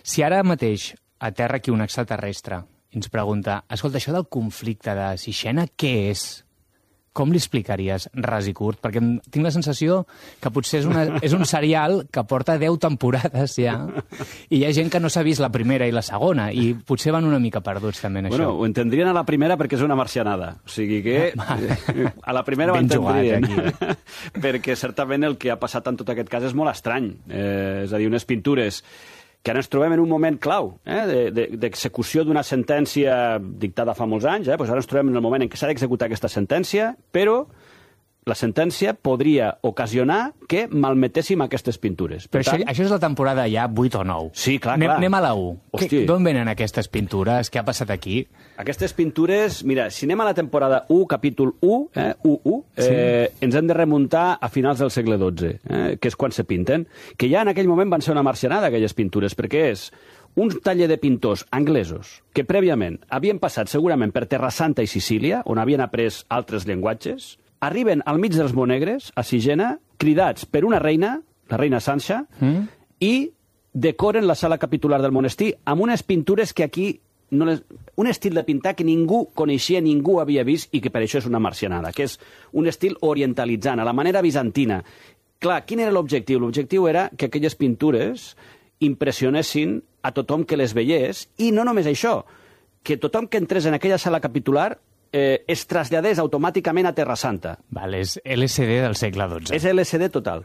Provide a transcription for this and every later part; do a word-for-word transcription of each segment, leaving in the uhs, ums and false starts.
Si ara mateix a terra aquí un extraterrestre ens pregunta, escolta, això del conflicte de Sixena, què és? Com li explicaries, ras i curt? Perquè tinc la sensació que potser és, una, és un serial que porta deu temporades ja, i hi ha gent que no s'ha vist la primera i la segona, i potser van una mica perduts també en bueno, això. Ho entendrien a la primera perquè és una marcianada. O sigui que a la primera ho ben entendrien. Jugat, aquí. Perquè certament el que ha passat en tot aquest cas és molt estrany. Eh, és a dir, unes pintures que ara ens trobem en un moment clau eh, d'execució d'una sentència dictada fa molts anys, eh, doncs ara ens trobem en el moment en què s'ha d'executar aquesta sentència, però la sentència podria ocasionar que malmetéssim aquestes pintures. Per Però tant... això, això és la temporada ja vuit o nou. Sí, clar, anem, clar. Anem a la u. D'on venen aquestes pintures? Què ha passat aquí? Aquestes pintures, mira, si anem a la temporada u, capítol u, eh, u u, eh, sí. ens hem de remuntar a finals del segle dotze, eh, que és quan se pinten, que ja en aquell moment van ser una marcianada, aquelles pintures, perquè és un taller de pintors anglesos que prèviament havien passat segurament per Terra Santa i Sicília, on havien après altres llenguatges, arriben al mig dels Monegres, a Sigena, cridats per una reina, la reina Sança, mm. i decoren la sala capitular del monestir amb unes pintures que aquí... No les... un estil de pintar que ningú coneixia, ningú havia vist, i que per això és una marcianada, que és un estil orientalitzant, a la manera bizantina. Clar, quin era l'objectiu? L'objectiu era que aquelles pintures impressionessin a tothom que les veiés, i no només això, que tothom que entrés en aquella sala capitular eh, es traslladés automàticament a Terra Santa. Val, és L S D del segle dotze. És L S D total.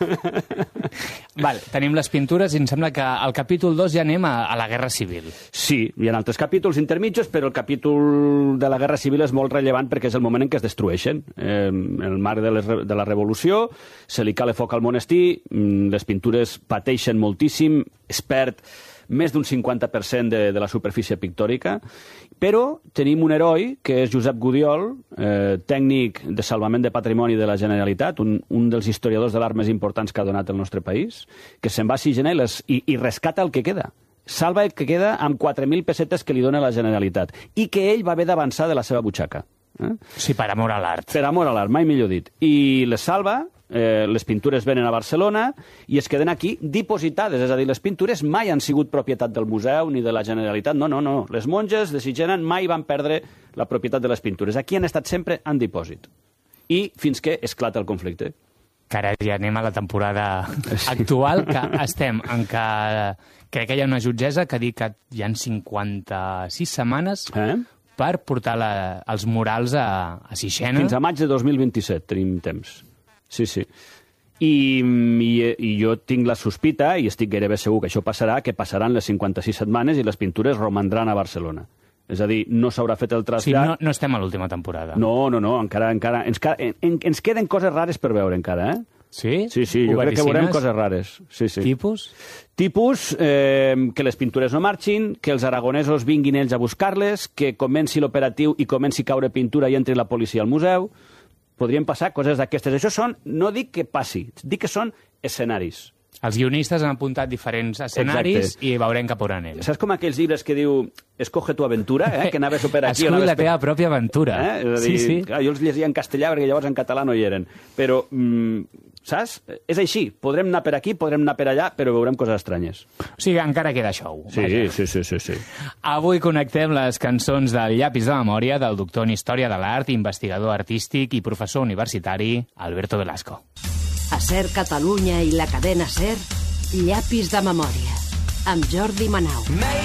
Val, tenim les pintures i em sembla que al capítol dos ja anem a, a la Guerra Civil. Sí, hi ha altres capítols intermitjos, però el capítol de la Guerra Civil és molt rellevant perquè és el moment en què es destrueixen. Eh, en el marc de, les, de la Revolució se li cala foc al monestir, les pintures pateixen moltíssim, es perd més d'un cinquanta per cent de, de la superfície pictòrica, però tenim un heroi, que és Josep Gudiol, eh, tècnic de salvament de patrimoni de la Generalitat, un, un dels historiadors de l'art més importants que ha donat el nostre país, que se'n va a Sigena i, les, i, i rescata el que queda. Salva el que queda amb quatre mil pessetes que li dona la Generalitat, i que ell va haver d'avançar de la seva butxaca. Eh? Sí, per amor a l'art. Per amor a l'art, mai millor dit. I les salva, eh, les pintures venen a Barcelona i es queden aquí dipositades, és a dir, les pintures mai han sigut propietat del museu ni de la Generalitat, no, no, no. Les monges de Sigena mai van perdre la propietat de les pintures. Aquí han estat sempre en dipòsit. I fins que esclata el conflicte. Que ara ja anem a la temporada actual, que estem en que... Crec que hi ha una jutgessa que ha dit que hi ha cinquanta-sis setmanes... Eh? per portar la, els murals a, a Sixena. Fins a maig de dos mil vint-i-set tenim temps. Sí, sí. I, i, I jo tinc la sospita, i estic gairebé segur que això passarà, que passaran les cinquanta-sis setmanes i les pintures romandran a Barcelona. És a dir, no s'haurà fet el trasllat... Sí, no, no estem a l'última temporada. No, no, no, encara... encara ens, en, ens queden coses rares per veure encara, eh? Sí? Sí, sí, jo crec que veurem coses rares. Sí, sí. Tipus? Tipus, eh, que les pintures no marxin, que els aragonesos vinguin ells a buscar-les, que comenci l'operatiu i comenci a caure pintura i entri la policia al museu. Podrien passar coses d'aquestes. Això són, no dic que passi, dic que són escenaris. Els guionistes han apuntat diferents escenaris. Exacte. I veurem cap on anem. Saps com aquells llibres que diu escoge tu aventura, eh? Que anaves a operar aquí... Escull la teva pròpia aventura. Eh? És a dir, sí, sí. Clar, jo els llegia en castellà perquè llavors en català no hi eren. Però, mm, saps? És així. Podrem anar per aquí, podrem anar per allà, però veurem coses estranyes. O sigui, encara queda show. Sí, sí, sí, sí, sí. Avui connectem les cançons del Llapis de Memòria del doctor en Història de l'Art, investigador artístic i professor universitari, Alberto Velasco. A Ser Catalunya i la cadena Ser, Llapis de Memòria, amb Jordi Manau.